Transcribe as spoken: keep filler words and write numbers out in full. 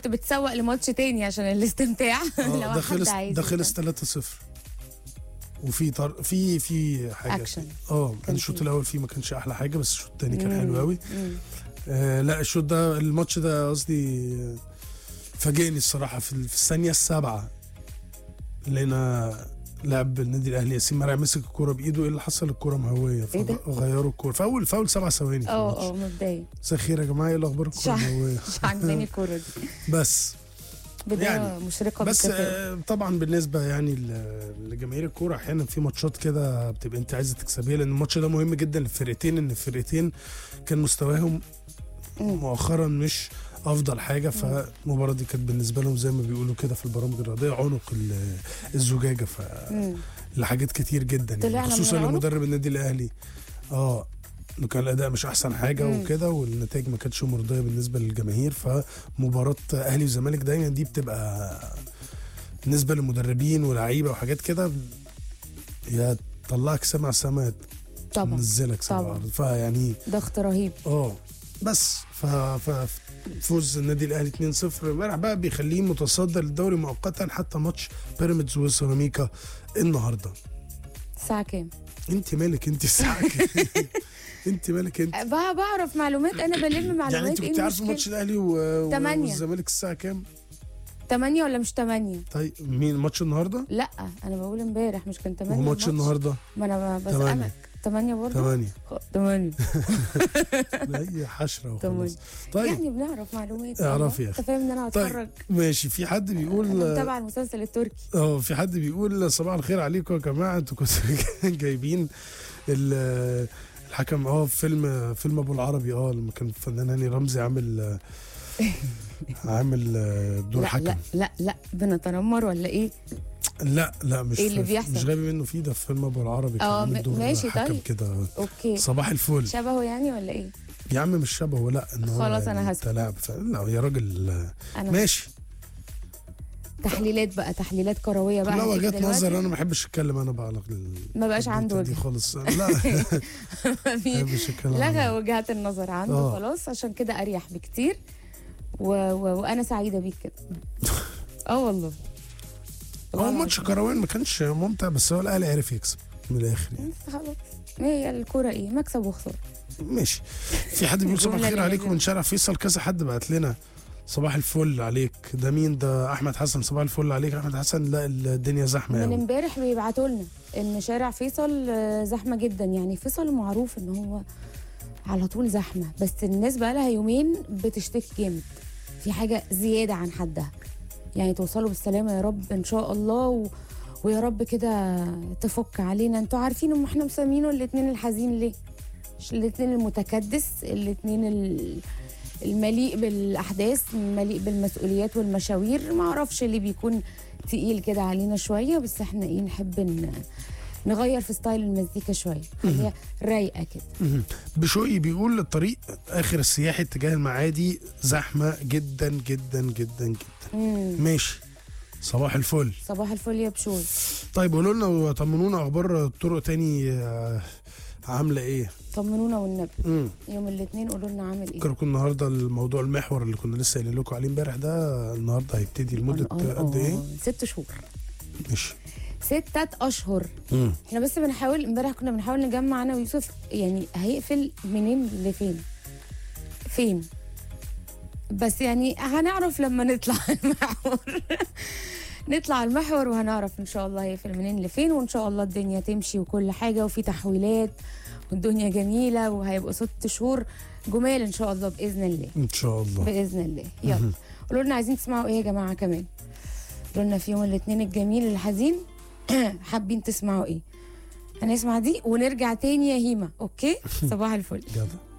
كنت بتسوق لماتش تاني عشان الاستمتاع. لو ده خلص حد عايز ده خلص يكمل. ثلاثة صفر وفي طر... في في حاجه أكشن. اه كان الشوط فيه. الاول فيه ما كانش احلى حاجه، بس الشوط الثاني كان مم. حلو قوي. مم. آه لا الشوط ده الماتش ده قصدي آه، فاجئني الصراحه في, ال- في الثانيه السابعه لقينا لاعب النادي الاهلي ياسين مرعي مسك الكوره بايده، ايه اللي حصل؟ الكوره مهويه إيه ده؟ فغيروا الكوره في اول في اول سبع ثواني في اه اه الماتش. مبدئيا مساء الخير يا جماعه، ايه الاخبار؟ مش الكوره ع- مهويه مش عاجباني الكوره دي، بس بدايه يعني مشرقه بس بالكثير. آه، طبعا بالنسبه يعني ل- لجماهير الكوره احيانا في ماتشات كده بتبقى انت عايزه تكسبيها، لان الماتش ده مهم جدا للفرقتين، ان الفرقتين كان مستواهم مم. مؤخرا مش افضل حاجه، فالمباراه دي كانت بالنسبه لهم زي ما بيقولوا كده في البرامج الرياضيه عنق ال- الزجاجه، ف مم. لحاجات كتير جدا طلعنا يعني، من خصوصا العنق؟ لمدرب النادي الاهلي. اه إنه كان الاداء مش احسن حاجه مم. وكده، والنتائج ما كانتش مرضيه بالنسبه للجماهير، فمباراه اهلي وزمالك دايما دي بتبقى بالنسبه للمدربين ولاعيبه وحاجات كده يا تطلعك سما سما طبعا تنزلك سما طبعا. أرض. فيعني ضغط رهيب. اه بس ف ف- فوز النادي الاهلي اتنين صفر امبارح بقى بيخليه متصدر الدوري مؤقتا حتى ماتش بيراميدز وسيراميكا النهارده. الساعه كام؟ انت مالك انت الساعه كام؟ انت مالك انت؟ بقى بعرف معلومات، انا بلم معلومات. يعني انت ايه كنت عارف المشكلة؟ ماتش الاهلي و... تمانية. والزمالك الساعه كام؟ تمانية ولا مش تمانية؟ طيب مين ماتش النهارده؟ لا انا بقول امبارح مش كان تمانية وماتش الماتش؟ النهارده ما انا ب- تمانية. بسألك. تمانية برضه؟ ثمانية. تمانية. هي حشره تمانية. وخلاص. طيب يعني بنعرف معلومات. اعرفي يا انت أخي. فاهم ان انا طيب هتفرج. ماشي، في حد انا بيقول متابعه المسلسل التركي. اه في حد بيقول صباح الخير عليكم يا جماعه، انتوا كنتوا جايبين ال- الحكم اه في فيلم فيلم ابو العربي، اه لما كان الفنان هاني رمزي عامل عامل دور لا حكم. لا لا لا بنتنمر ولا ايه؟ لا لا مش إيه اللي في- بيحصل؟ مش غبي منه فيه، ده في فيلم ابو العربي كان اه عامل م- دور ماشي حكم طيب. كده. اوكي. صباح الفل شبهه يعني ولا ايه؟ يا عم، مش شبهه، لا ان هو خلاص يعني أنا هسكت. تلاعب ف- لا يا راجل انا ماشي. تحليلات بقى، تحليلات كرويه بقى. لا هتيجي وجهات دلوقتي. نظر، انا ما بحبش اتكلم انا بقى على ال- ما بقاش عنده دي وجهة. خالص. لا ما بحبش اتكلم لغى عنها. وجهات النظر عنده آه. خلاص، عشان كده اريح بكتير و... و... وانا سعيده بيك كده. اه والله. هو ماتش كروان ما كانش ممتع، بس هو الاهلي عرف يكسب من الاخر يعني. خلاص، هي الكوره ايه، مكسب وخساره. ماشي. في حد بيقول صباح الجملة الخير اللي عليكم لازم. من شارع فيصل، كذا حد بعت لنا صباح الفل عليك. ده مين ده؟ احمد حسن، صباح الفل عليك احمد حسن. لا الدنيا زحمه من قوي. امبارح بيبعتوا لنا ان شارع فيصل آه، زحمه جدا. يعني فيصل معروف ان هو على طول زحمه، بس الناس بقى لها يومين بتشتكي جامد في حاجه زياده عن حدها. يعني توصلوا بالسلامه يا رب ان شاء الله، و... ويا رب كده تفك علينا. انتوا عارفين ان احنا مسمينه الاثنين الحزين ليه؟ الاثنين المتكدس، الاثنين ال... المليء بالاحداث، المليء بالمسؤوليات والمشاوير. ما اعرفش اللي بيكون تقيل كده علينا شويه، بس احنا ايه نحب ن... نغير في ستايل المزيكا شويه، خليها رايقه كده. مهم. بشوقي بيقول الطريق اخر السياحي اتجاه المعادي زحمه جدا جدا جدا جدا. مم. ماشي. صباح الفل. صباح الفل يا بشوي. طيب قولوا لنا وطمنونا اخبار الطرق تاني آه، عامله ايه؟ طمنونا والنبي. امم يوم الاثنين قولوا لنا عامل ايه. فكركم النهارده الموضوع المحور اللي كنا لسه قايلين لكم عليه امبارح ده النهارده هيبتدي لمده آه، آه، قد ايه؟ آه، ست شهور. ماشي. ستة اشهر. امم احنا بس بنحاول، امبارح كنا بنحاول نجمع انا ويوسف يعني هيقفل منين لفين فين، بس يعني هنعرف لما نطلع المحور. نطلع المحور وهنعرف ان شاء الله هيقفل منين لفين، وان شاء الله الدنيا تمشي وكل حاجه وفي تحويلات والدنيا جميله، وهيبقوا ست شهور جمال ان شاء الله باذن الله. ان شاء الله. باذن الله. يلا قولوا لنا عايزين تسمعوا ايه يا جماعه كمان. قولوا لنا في يوم الاثنين الجميل الحزين حابين تسمعوا ايه. هنسمع دي ونرجع تاني يا هيما. اوكي. صباح الفل. يلا.